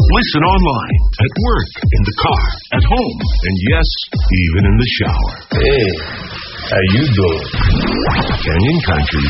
Listen online, at work, in the car, at home, and yes, even in the shower. Hey, how you doing? Canyon Country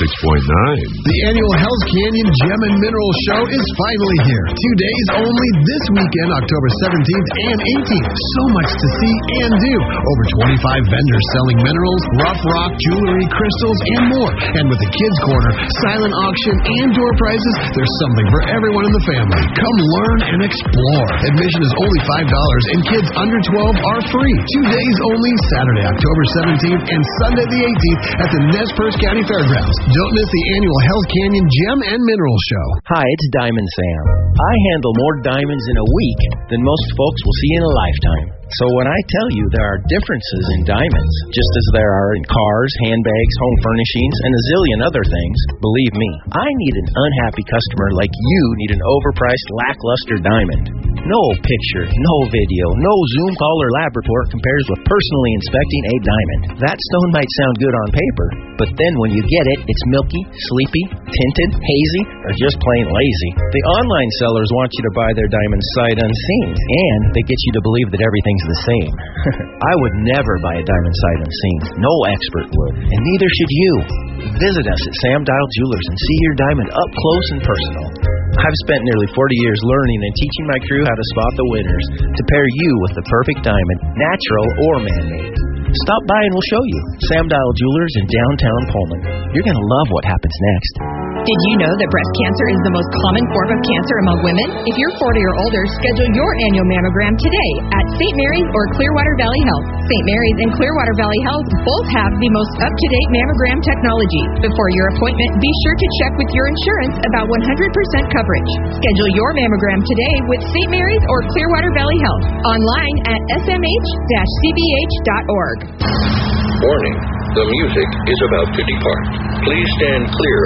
106.9. The annual Hell's Canyon Gem and Mineral Show is finally here. 2 days only this weekend, October 17th and 18th. So much to see and do. Over 25 vendors selling minerals, rough rock, jewelry, crystals, and more. And with the Kids Corner, silent auction, and door prizes, there's something for everyone in the family. Come learn and explore. Admission is only $5 and kids under 12 are free. 2 days only, Saturday, October 17th and Sunday the 18th at the Nez Perce County Fairgrounds. Don't miss the annual Hell's Canyon Gem and Mineral Show. Hi, it's Diamond Sam. I handle more diamonds in a week than most folks will see in a lifetime. So when I tell you there are differences in diamonds, just as there are in cars, handbags, home furnishings, and a zillion other things, believe me, I need an unhappy customer like you need an overpriced, lackluster diamond. No picture, no video, no Zoom call or lab report compares with personally inspecting a diamond. That stone might sound good on paper, but then when you get it, it's milky, sleepy, tinted, hazy, or just plain lazy. The online sellers want you to buy their diamonds sight unseen, and they get you to believe that everything's the same. I would never buy a diamond sight unseen. No expert would, and neither should you. Visit us at Sam Dial Jewelers and see your diamond up close and personal. I've spent nearly 40 years learning and teaching my crew how to spot the winners to pair you with the perfect diamond, natural or man-made. Stop by and we'll show you. Sam Dial Jewelers in downtown Pullman. You're going to love what happens next. Did you know that breast cancer is the most common form of cancer among women? If you're 40 or older, schedule your annual mammogram today at St. Mary's or Clearwater Valley Health. St. Mary's and Clearwater Valley Health both have the most up-to-date mammogram technology. Before your appointment, be sure to check with your insurance about 100% coverage. Schedule your mammogram today with St. Mary's or Clearwater Valley Health. Online at smh-cbh.org. Warning, the music is about to depart. Please stand clear